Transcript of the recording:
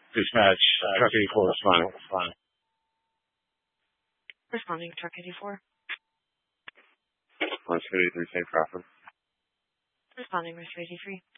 Dispatch, Truck 84 responding. Responding, Truck 84. 133, St. Crawford. Responding, Mr. 83.